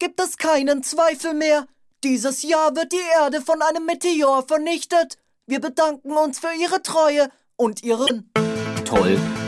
gibt es keinen Zweifel mehr. Dieses Jahr wird die Erde von einem Meteor vernichtet. Wir bedanken uns für Ihre Treue und Ihren... Toll.